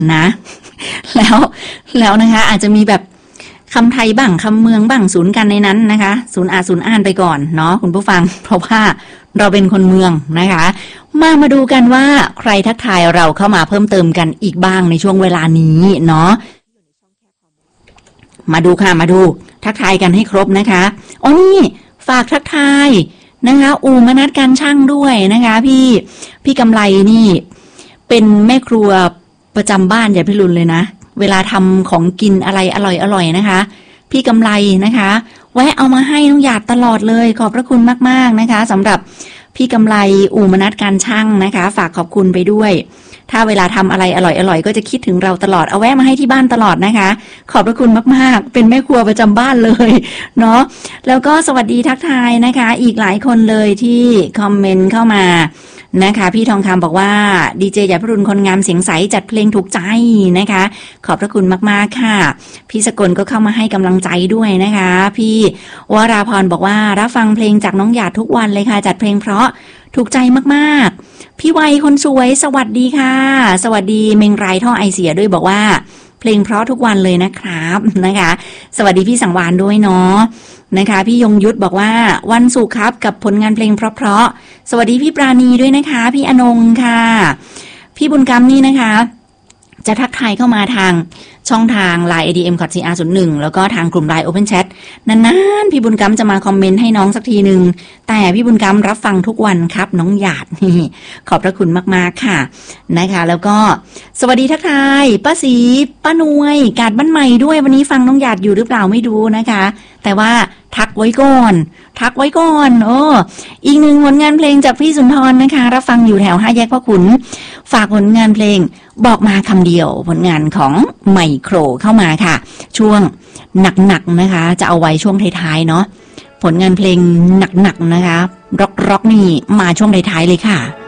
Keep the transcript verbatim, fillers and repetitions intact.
นะแล้วแล้วนะคะอาจจะมีแบบคำไทยบ้างคำเมืองบ้างศูนย์กันในนั้นนะคะศูนย์อาศูนย์อ่านไปก่อนเนาะคุณผู้ฟังเพราะว่าเราเป็นคนเมืองนะคะมามาดูกันว่าใครทักทายเราเข้ามาเพิ่มเติมกันอีกบ้างในช่วงเวลานี้เนาะมาดูค่ะมาดูทักทายกันให้ครบนะคะอ๋อนี่ฝากทักทายนะคะอูมนัดการช่างด้วยนะคะพี่พี่กำไรนี่เป็นแม่ครัวประจำบ้านอย่าพิรุณเลยนะเวลาทำของกินอะไรอร่อยๆนะคะพี่กำไรนะคะแวะเอามาให้น้องหยาดตลอดเลยขอบพระคุณมากๆนะคะสำหรับพี่กำไรอูมนัดการช่างนะคะฝากขอบคุณไปด้วยถ้าเวลาทำอะไรอร่อยๆก็จะคิดถึงเราตลอดเอาแวะมาให้ที่บ้านตลอดนะคะขอบพระคุณมากๆเป็นแม่ครัวประจำบ้านเลยเนาะแล้วก็สวัสดีทักทายนะคะอีกหลายคนเลยที่คอมเมนต์เข้ามานะคะพี่ทองคำบอกว่าดีเจหยาดพรุนคนงามเสียงใสจัดเพลงถูกใจนะคะขอบพระคุณมากๆค่ะพี่สกลก็เข้ามาให้กำลังใจด้วยนะคะพี่วราพรบอกว่ารับฟังเพลงจากน้องหยาดทุกวันเลยค่ะจัดเพลงเพราะถูกใจมากๆพี่วัยคนสวยสวัสดีค่ะสวัสดีเมงไรท่อไอเสียด้วยบอกว่าเพลงเพราะทุกวันเลยนะครับนะคะสวัสดีพี่สังวานด้วยเนาะนะคะพี่ยงยุทธบอกว่าวันศุกร์ครับกับผลงานเพลงเพราะๆสวัสดีพี่ปราณีด้วยนะคะพี่อนงค่ะพี่บุญกรรมนี่นะคะจะทักทายเข้ามาทางช่องทาง ไลน์ เอ ดี เอ็ม ซี อาร์ ศูนย์ หนึ่ง แล้วก็ทางกลุ่ม ไลน์ Open Chat นานๆพี่บุญกรรมจะมาคอมเมนต์ให้น้องสักทีนึงแต่พี่บุญกรรมรับฟังทุกวันครับน้องหยาดนี่ขอบพระคุณมากๆค่ะนะคะแล้วก็สวัสดีทักทายป้าศรีป้านวยกาดบ้านใหม่ด้วยวันนี้ฟังน้องหยาดอยู่หรือเปล่าไม่ดูนะคะแต่ว่าทักไว้ก่อนทักไว้ก่อนโอ้อีกหนึ่งผลงานเพลงจากพี่สุนทรนะคะรับฟังอยู่แถวห้าแยกพ่อขุนฝากผลงานเพลงบอกมาคำเดียวผลงานของไมโครเข้ามาค่ะช่วงหนักๆนะคะจะเอาไว้ช่วงท้ายๆเนาะผลงานเพลงหนักๆนะคะร็อกๆนี่มาช่วงท้ายๆเลยค่ะ